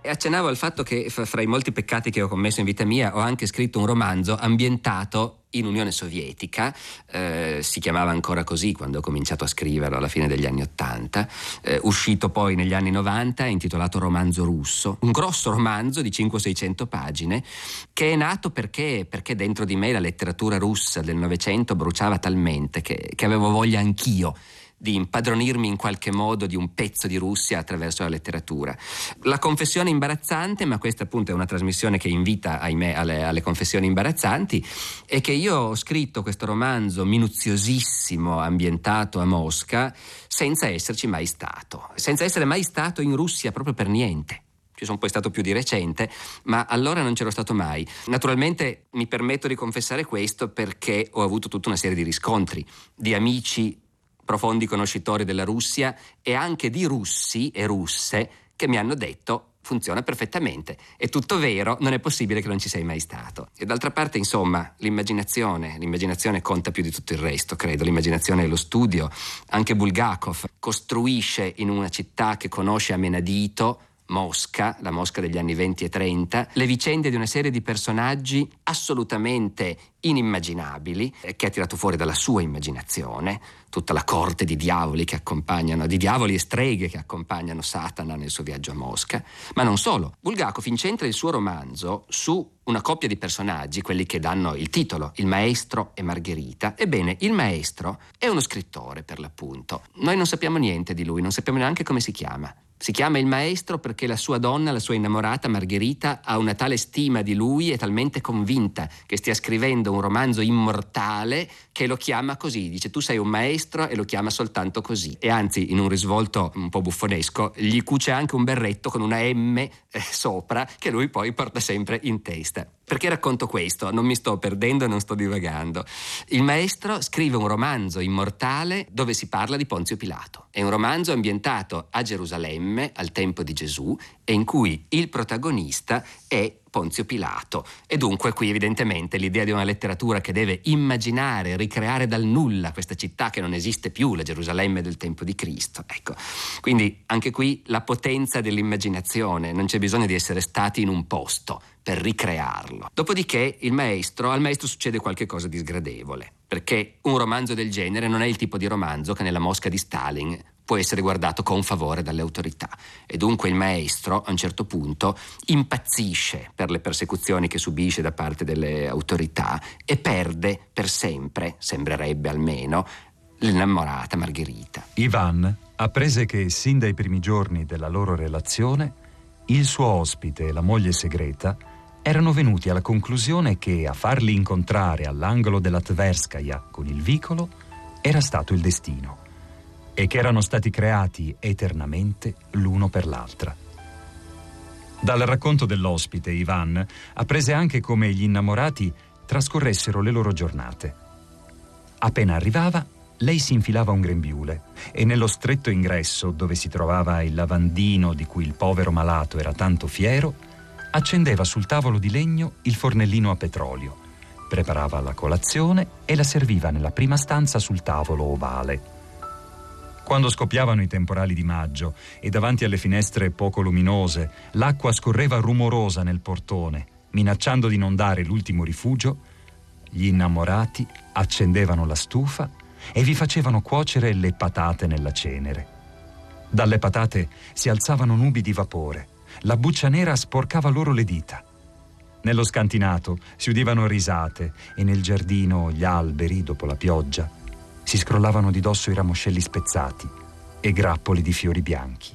E accennavo al fatto che fra i molti peccati che ho commesso in vita mia ho anche scritto un romanzo ambientato in Unione Sovietica, si chiamava ancora così quando ho cominciato a scriverlo alla fine degli anni '80, uscito poi negli anni '90, intitolato Romanzo russo, un grosso romanzo di 500-600 pagine che è nato perché dentro di me la letteratura russa del Novecento bruciava talmente che avevo voglia anch'io di impadronirmi in qualche modo di un pezzo di Russia attraverso la letteratura. La confessione imbarazzante, ma questa appunto è una trasmissione che invita, ahimè, alle confessioni imbarazzanti, è che io ho scritto questo romanzo minuziosissimo, ambientato a Mosca, senza esserci mai stato, senza essere mai stato in Russia proprio per niente. Ci sono poi stato più di recente, ma allora non c'ero stato mai. Naturalmente mi permetto di confessare questo perché ho avuto tutta una serie di riscontri, di amici profondi conoscitori della Russia e anche di russi e russe che mi hanno detto funziona perfettamente, è tutto vero, non è possibile che non ci sei mai stato. E d'altra parte, insomma, l'immaginazione conta più di tutto il resto, credo. L'immaginazione è lo studio. Anche Bulgakov costruisce in una città che conosce a menadito, Mosca, la Mosca degli anni 20 e 30, le vicende di una serie di personaggi assolutamente inimmaginabili che ha tirato fuori dalla sua immaginazione, tutta la corte di diavoli e streghe che accompagnano Satana nel suo viaggio a Mosca. Ma non solo, Bulgakov incentra il suo romanzo su una coppia di personaggi, quelli che danno il titolo, il maestro e Margherita. Ebbene, il maestro è uno scrittore, per l'appunto. Noi non sappiamo niente di lui, non sappiamo neanche come si chiama. Si chiama il maestro perché la sua donna, la sua innamorata Margherita, ha una tale stima di lui, è talmente convinta che stia scrivendo un romanzo immortale che lo chiama così. Dice: tu sei un maestro, e lo chiama soltanto così. E anzi, in un risvolto un po' buffonesco, gli cuce anche un berretto con una M sopra che lui poi porta sempre in testa. Perché racconto questo? Non mi sto perdendo e non sto divagando. Il maestro scrive un romanzo immortale dove si parla di Ponzio Pilato. È un romanzo ambientato a Gerusalemme al tempo di Gesù e in cui il protagonista è Ponzio Pilato. E dunque qui evidentemente l'idea di una letteratura che deve immaginare, ricreare dal nulla questa città che non esiste più, la Gerusalemme del tempo di Cristo. Ecco, quindi anche qui la potenza dell'immaginazione, non c'è bisogno di essere stati in un posto per ricrearlo. Dopodiché al maestro succede qualche cosa di sgradevole, perché un romanzo del genere non è il tipo di romanzo che nella Mosca di Stalin può essere guardato con favore dalle autorità. E dunque il maestro a un certo punto impazzisce per le persecuzioni che subisce da parte delle autorità e perde per sempre, sembrerebbe almeno, l'innamorata Margherita. Ivan apprese che sin dai primi giorni della loro relazione il suo ospite e la moglie segreta erano venuti alla conclusione che a farli incontrare all'angolo della Tverskaya con il vicolo era stato il destino e che erano stati creati eternamente l'uno per l'altra. Dal racconto dell'ospite, Ivan apprese anche come gli innamorati trascorressero le loro giornate. Appena arrivava, lei si infilava un grembiule e nello stretto ingresso, dove si trovava il lavandino di cui il povero malato era tanto fiero, accendeva sul tavolo di legno il fornellino a petrolio, preparava la colazione e la serviva nella prima stanza sul tavolo ovale. Quando scoppiavano i temporali di maggio e davanti alle finestre poco luminose l'acqua scorreva rumorosa nel portone, minacciando di inondare l'ultimo rifugio, gli innamorati accendevano la stufa e vi facevano cuocere le patate nella cenere. Dalle patate si alzavano nubi di vapore, la buccia nera sporcava loro le dita. Nello scantinato si udivano risate e nel giardino gli alberi, dopo la pioggia, si scrollavano di dosso i ramoscelli spezzati e grappoli di fiori bianchi.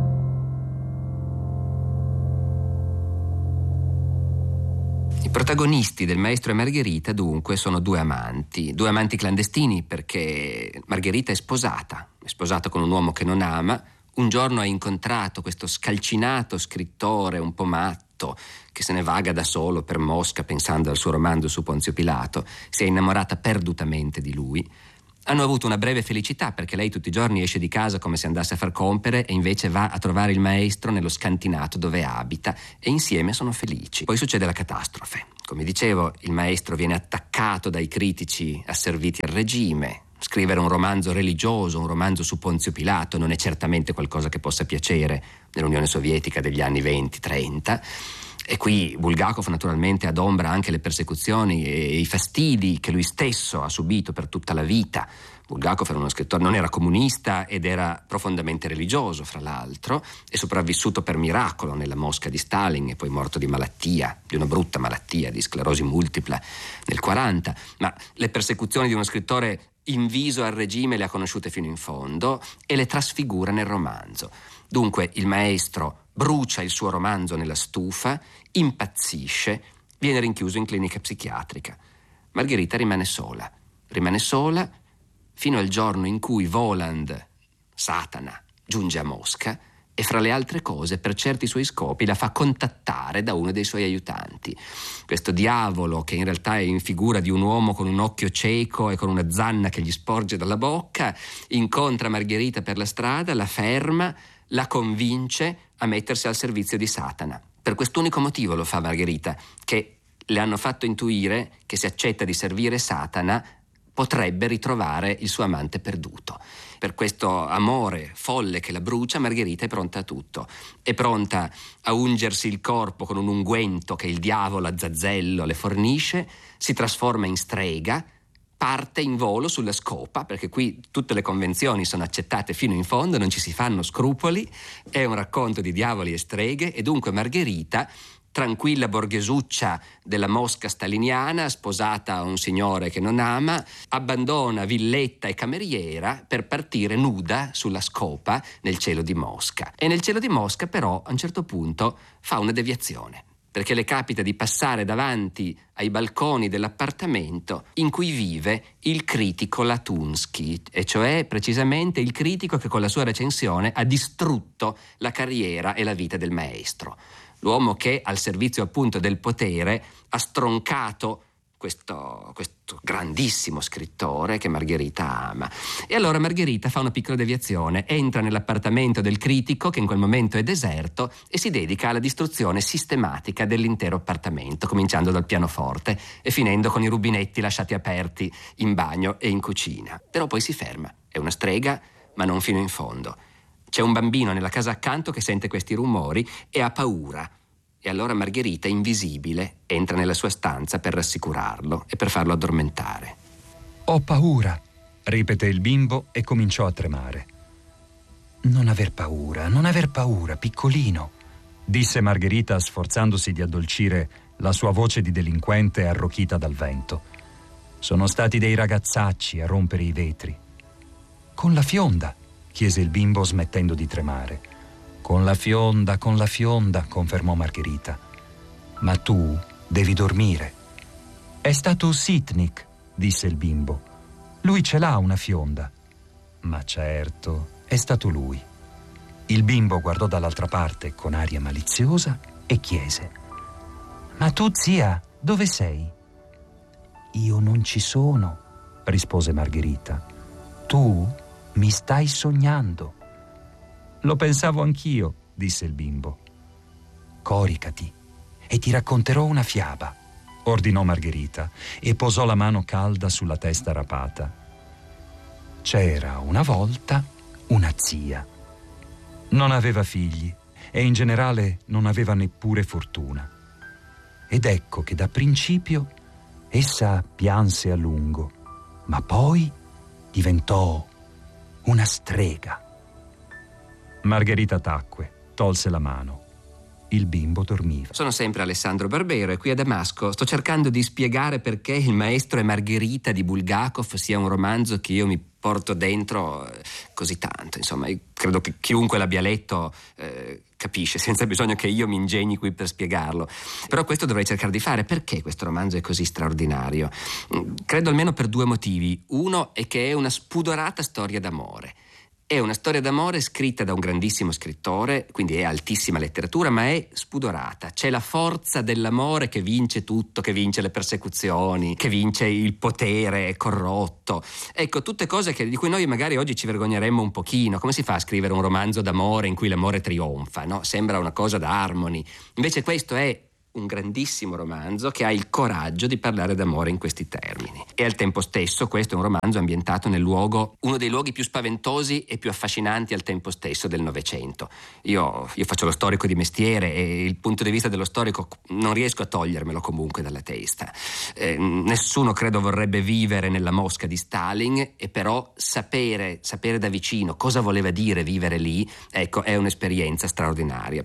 I protagonisti del Maestro e Margherita dunque sono due amanti clandestini, perché Margherita è sposata con un uomo che non ama. Un giorno ha incontrato questo scalcinato scrittore un po' matto che se ne vaga da solo per Mosca pensando al suo romanzo su Ponzio Pilato. Si è innamorata perdutamente di lui. Hanno avuto una breve felicità, perché lei tutti i giorni esce di casa come se andasse a far compere e invece va a trovare il maestro nello scantinato dove abita, e insieme sono felici. Poi succede la catastrofe. Come dicevo, il maestro viene attaccato dai critici asserviti al regime, Scrivere un romanzo religioso, un romanzo su Ponzio Pilato, non è certamente qualcosa che possa piacere nell'Unione Sovietica degli anni 20-30. E qui Bulgakov naturalmente adombra anche le persecuzioni e i fastidi che lui stesso ha subito per tutta la vita. Bulgakov era uno scrittore, non era comunista ed era profondamente religioso, fra l'altro, è sopravvissuto per miracolo nella Mosca di Stalin e poi morto di malattia, di una brutta malattia, di sclerosi multipla nel 40. Ma le persecuzioni di uno scrittore inviso al regime le ha conosciute fino in fondo e le trasfigura nel romanzo. Dunque il maestro brucia il suo romanzo nella stufa, impazzisce, viene rinchiuso in clinica psichiatrica. Margherita rimane sola fino al giorno in cui Voland, Satana, giunge a Mosca e fra le altre cose, per certi suoi scopi, la fa contattare da uno dei suoi aiutanti. Questo diavolo, che in realtà è in figura di un uomo con un occhio cieco e con una zanna che gli sporge dalla bocca, incontra Margherita per la strada, la ferma, la convince a mettersi al servizio di Satana. Per quest'unico motivo lo fa Margherita, che le hanno fatto intuire che se accetta di servire Satana potrebbe ritrovare il suo amante perduto. Per questo amore folle che la brucia, Margherita è pronta a tutto. È pronta a ungersi il corpo con un unguento che il diavolo Azazello le fornisce, si trasforma in strega, parte in volo sulla scopa, perché qui tutte le convenzioni sono accettate fino in fondo, non ci si fanno scrupoli, è un racconto di diavoli e streghe e dunque Margherita, tranquilla borghesuccia della Mosca staliniana, sposata a un signore che non ama, abbandona villetta e cameriera per partire nuda sulla scopa nel cielo di Mosca. E nel cielo di Mosca però a un certo punto fa una deviazione, perché le capita di passare davanti ai balconi dell'appartamento in cui vive il critico Latunsky, e cioè precisamente il critico che con la sua recensione ha distrutto la carriera e la vita del maestro. L'uomo che al servizio appunto del potere ha stroncato questo grandissimo scrittore che Margherita ama. E allora Margherita fa una piccola deviazione, entra nell'appartamento del critico che in quel momento è deserto e si dedica alla distruzione sistematica dell'intero appartamento, cominciando dal pianoforte e finendo con i rubinetti lasciati aperti in bagno e in cucina. Però poi si ferma, è una strega ma non fino in fondo. C'è un bambino nella casa accanto che sente questi rumori e ha paura. E allora Margherita, invisibile, entra nella sua stanza per rassicurarlo e per farlo addormentare. «Ho paura», ripeté il bimbo e cominciò a tremare. Non aver paura, piccolino», disse Margherita sforzandosi di addolcire la sua voce di delinquente arrochita dal vento. «Sono stati dei ragazzacci a rompere i vetri». «Con la fionda», chiese il bimbo smettendo di tremare. Con la fionda, confermò Margherita. «Ma tu devi dormire». «È stato Sitnik», disse il bimbo. «Lui ce l'ha una fionda». «Ma certo, è stato lui». Il bimbo guardò dall'altra parte con aria maliziosa e chiese: «Ma tu, zia, dove sei?» «Io non ci sono», rispose Margherita. «Tu mi stai sognando». «Lo pensavo anch'io», disse il bimbo. «Coricati e ti racconterò una fiaba», ordinò Margherita e posò la mano calda sulla testa rapata. C'era una volta una zia. Non aveva figli e in generale non aveva neppure fortuna. Ed ecco che da principio essa pianse a lungo, ma poi diventò una strega. Margherita tacque, tolse la mano. Il bimbo dormiva. Sono sempre Alessandro Barbero e qui a Damasco sto cercando di spiegare perché Il maestro e Margherita di Bulgakov sia un romanzo che io mi porto dentro così tanto. Insomma, io credo che chiunque l'abbia letto capisce, senza bisogno che io mi ingegni qui per spiegarlo. Però questo dovrei cercare di fare. Perché questo romanzo è così straordinario? Credo almeno per due motivi. Uno è che è una spudorata storia d'amore. È una storia d'amore scritta da un grandissimo scrittore, quindi è altissima letteratura, ma è spudorata. C'è la forza dell'amore che vince tutto, che vince le persecuzioni, che vince il potere corrotto. Ecco, tutte cose di cui noi magari oggi ci vergogneremmo un pochino. Come si fa a scrivere un romanzo d'amore in cui l'amore trionfa, no? Sembra una cosa da Harmony. Invece questo è un grandissimo romanzo che ha il coraggio di parlare d'amore in questi termini. E al tempo stesso questo è un romanzo ambientato nel luogo, uno dei luoghi più spaventosi e più affascinanti al tempo stesso del Novecento. Io faccio lo storico di mestiere e il punto di vista dello storico non riesco a togliermelo comunque dalla testa. Nessuno credo vorrebbe vivere nella Mosca di Stalin, e però sapere da vicino cosa voleva dire vivere lì, ecco, è un'esperienza straordinaria.